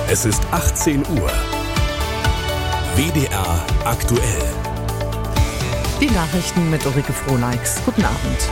Es ist 18 Uhr. WDR aktuell. Die Nachrichten mit Ulrike Frohleix. Guten Abend.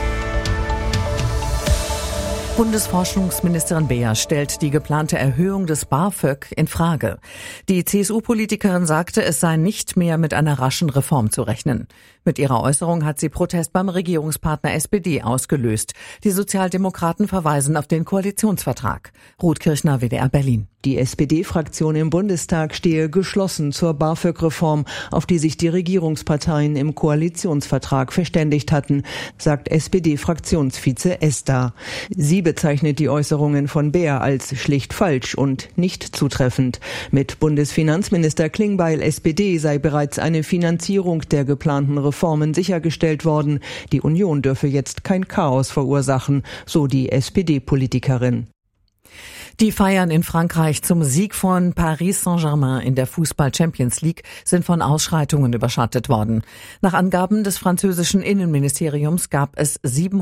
Bundesforschungsministerin Beer stellt die geplante Erhöhung des BAföG in Frage. Die CSU-Politikerin sagte, es sei nicht mehr mit einer raschen Reform zu rechnen. Mit ihrer Äußerung hat sie Protest beim Regierungspartner SPD ausgelöst. Die Sozialdemokraten verweisen auf den Koalitionsvertrag. Ruth Kirchner, WDR Berlin. Die SPD-Fraktion im Bundestag stehe geschlossen zur BAföG-Reform, auf die sich die Regierungsparteien im Koalitionsvertrag verständigt hatten, sagt SPD-Fraktionsvize Ester. Sie bezeichnet die Äußerungen von Beer als schlicht falsch und nicht zutreffend. Mit Bundesfinanzminister Klingbeil SPD sei bereits eine Finanzierung der geplanten Reformen sichergestellt worden. Die Union dürfe jetzt kein Chaos verursachen, so die SPD-Politikerin. Die Feiern in Frankreich zum Sieg von Paris Saint-Germain in der Fußball-Champions League sind von Ausschreitungen überschattet worden. Nach Angaben des französischen Innenministeriums gab es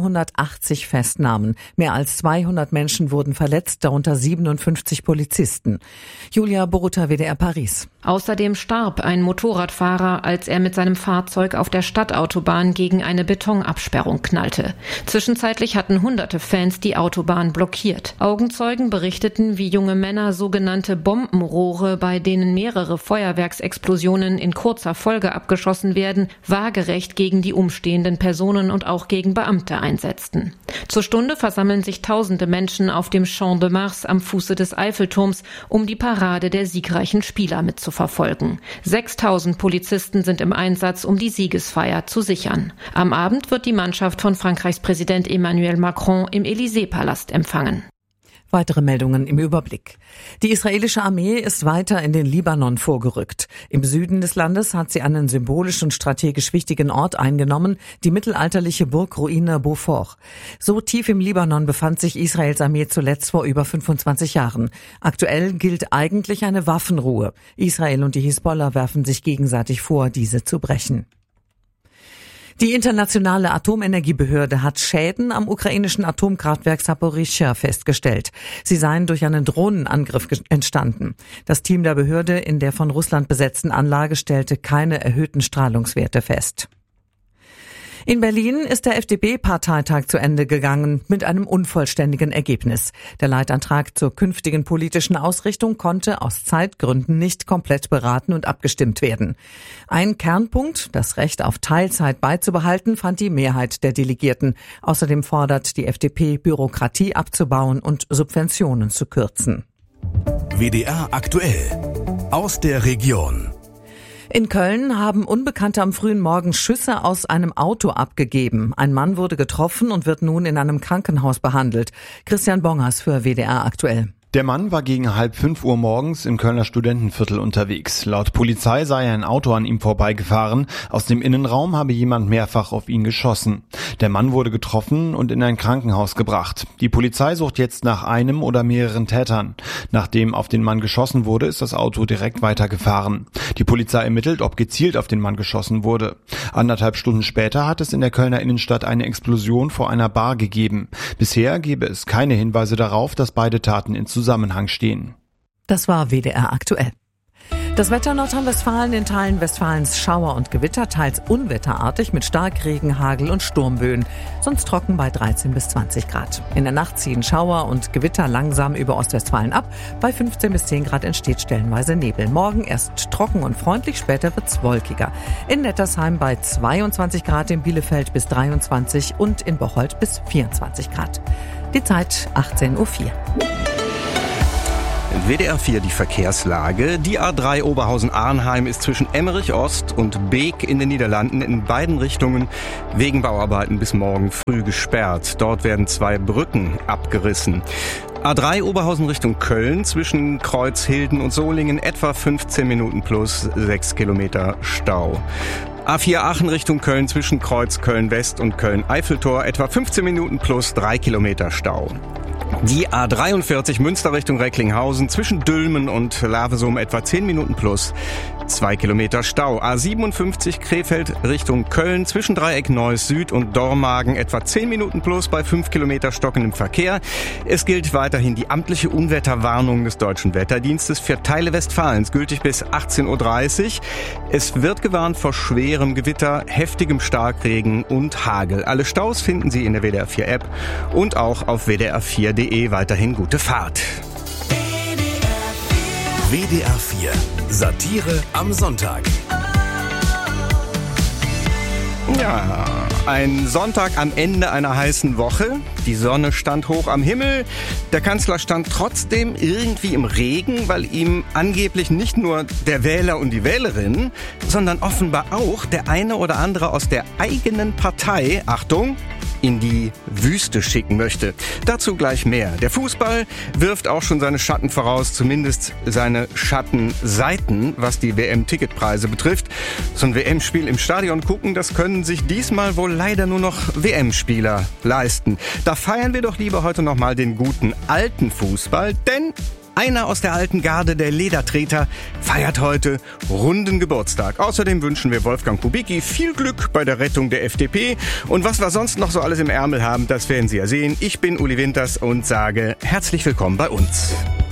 780 Festnahmen. Mehr als 200 Menschen wurden verletzt, darunter 57 Polizisten. Julia Boruta, WDR Paris. Außerdem starb ein Motorradfahrer, als er mit seinem Fahrzeug auf der Stadtautobahn gegen eine Betonabsperrung knallte. Zwischenzeitlich hatten hunderte Fans die Autobahn blockiert. Augenzeugen berichteten, wie junge Männer sogenannte Bombenrohre, bei denen mehrere Feuerwerksexplosionen in kurzer Folge abgeschossen werden, waagerecht gegen die umstehenden Personen und auch gegen Beamte einsetzten. Zur Stunde versammeln sich tausende Menschen auf dem Champ de Mars am Fuße des Eiffelturms, um die Parade der siegreichen Spieler mitzuverfolgen. 6000 Polizisten sind im Einsatz, um die Siegesfeier zu sichern. Am Abend wird die Mannschaft von Frankreichs Präsident Emmanuel Macron im Élysée-Palast empfangen. Weitere Meldungen im Überblick. Die israelische Armee ist weiter in den Libanon vorgerückt. Im Süden des Landes hat sie einen symbolisch und strategisch wichtigen Ort eingenommen, die mittelalterliche Burgruine Beaufort. So tief im Libanon befand sich Israels Armee zuletzt vor über 25 Jahren. Aktuell gilt eigentlich eine Waffenruhe. Israel und die Hisbollah werfen sich gegenseitig vor, diese zu brechen. Die internationale Atomenergiebehörde hat Schäden am ukrainischen Atomkraftwerk Saporischschja festgestellt. Sie seien durch einen Drohnenangriff entstanden. Das Team der Behörde in der von Russland besetzten Anlage stellte keine erhöhten Strahlungswerte fest. In Berlin ist der FDP-Parteitag zu Ende gegangen mit einem unvollständigen Ergebnis. Der Leitantrag zur künftigen politischen Ausrichtung konnte aus Zeitgründen nicht komplett beraten und abgestimmt werden. Ein Kernpunkt, das Recht auf Teilzeit beizubehalten, fand die Mehrheit der Delegierten. Außerdem fordert die FDP, Bürokratie abzubauen und Subventionen zu kürzen. WDR aktuell. Aus der Region. In Köln haben Unbekannte am frühen Morgen Schüsse aus einem Auto abgegeben. Ein Mann wurde getroffen und wird nun in einem Krankenhaus behandelt. Christian Bongers für WDR aktuell. Der Mann war gegen 4:30 Uhr morgens im Kölner Studentenviertel unterwegs. Laut Polizei sei ein Auto an ihm vorbeigefahren. Aus dem Innenraum habe jemand mehrfach auf ihn geschossen. Der Mann wurde getroffen und in ein Krankenhaus gebracht. Die Polizei sucht jetzt nach einem oder mehreren Tätern. Nachdem auf den Mann geschossen wurde, ist das Auto direkt weitergefahren. Die Polizei ermittelt, ob gezielt auf den Mann geschossen wurde. 1,5 Stunden später hat es in der Kölner Innenstadt eine Explosion vor einer Bar gegeben. Bisher gebe es keine Hinweise darauf, dass beide Taten in Zusammenhang stehen. Das war WDR aktuell. Das Wetter Nordrhein-Westfalen, in Teilen Westfalens Schauer und Gewitter, teils unwetterartig mit Starkregen, Hagel und Sturmböen. Sonst trocken bei 13 bis 20 Grad. In der Nacht ziehen Schauer und Gewitter langsam über Ostwestfalen ab. Bei 15 bis 10 Grad entsteht stellenweise Nebel. Morgen erst trocken und freundlich, später wird's wolkiger. In Nettersheim bei 22 Grad, in Bielefeld bis 23 und in Bocholt bis 24 Grad. Die Zeit 18:04 Uhr. WDR 4 die Verkehrslage. Die A3 Oberhausen-Arnheim ist zwischen Emmerich Ost und Beek in den Niederlanden in beiden Richtungen wegen Bauarbeiten bis morgen früh gesperrt. Dort werden 2 Brücken abgerissen. A3 Oberhausen Richtung Köln zwischen Kreuzhilden und Solingen etwa 15 Minuten plus 6 Kilometer Stau. A4 Aachen Richtung Köln zwischen Kreuz Köln-West und Köln-Eiffeltor etwa 15 Minuten plus 3 Kilometer Stau. Die A43 Münster Richtung Recklinghausen zwischen Dülmen und Lavesum etwa 10 Minuten plus 2 Kilometer Stau. A57 Krefeld Richtung Köln zwischen Dreieck Neuss Süd und Dormagen etwa 10 Minuten plus bei 5 Kilometer stockendem Verkehr. Es gilt weiterhin die amtliche Unwetterwarnung des Deutschen Wetterdienstes für Teile Westfalens, gültig bis 18.30 Uhr. Es wird gewarnt vor schwerem Gewitter, heftigem Starkregen und Hagel. Alle Staus finden Sie in der WDR 4 App und auch auf wdr4.de. Weiterhin gute Fahrt. WDR 4 Satire am Sonntag. Ja, ein Sonntag am Ende einer heißen Woche. Die Sonne stand hoch am Himmel. Der Kanzler stand trotzdem irgendwie im Regen, weil ihm angeblich nicht nur der Wähler und die Wählerin, sondern offenbar auch der eine oder andere aus der eigenen Partei, Achtung, in die Wüste schicken möchte. Dazu gleich mehr. Der Fußball wirft auch schon seine Schatten voraus, zumindest seine Schattenseiten, was die WM-Ticketpreise betrifft. So ein WM-Spiel im Stadion gucken, das können sich diesmal wohl leider nur noch WM-Spieler leisten. Da feiern wir doch lieber heute nochmal den guten alten Fußball, denn einer aus der alten Garde der Ledertreter feiert heute runden Geburtstag. Außerdem wünschen wir Wolfgang Kubicki viel Glück bei der Rettung der FDP. Und was wir sonst noch so alles im Ärmel haben, das werden Sie ja sehen. Ich bin Uli Winters und sage herzlich willkommen bei uns.